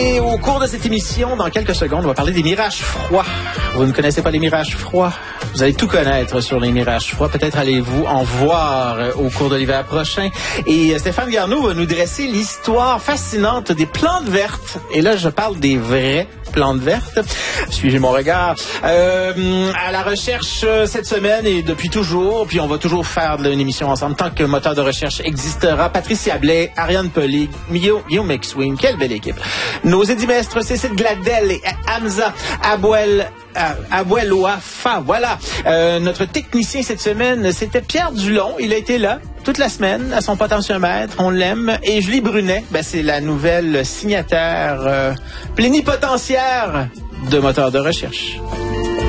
Et au cours de cette émission, dans quelques secondes, on va parler des mirages froids. Vous ne connaissez pas les mirages froids? Vous allez tout connaître sur les mirages froids. Peut-être allez-vous en voir au cours de l'hiver prochain. Et Stéphane Garneau va nous dresser l'histoire fascinante des plantes vertes. Et là, je parle des vraies plantes vertes. Suivez mon regard. À la recherche cette semaine et depuis toujours, puis on va toujours faire une émission ensemble tant que moteur de recherche existera. Patricia Blais, Ariane Pellig, Guillaume McSween, quelle belle équipe. Nos édimestres, Cécile Gladel et Hamza Abouelouafa. Voilà. Notre technicien cette semaine, c'était Pierre Dulon. Il a été là toute la semaine à son potentiomètre. On l'aime. Et Julie Brunet, c'est la nouvelle signataire plénipotentiaire de moteur de recherche.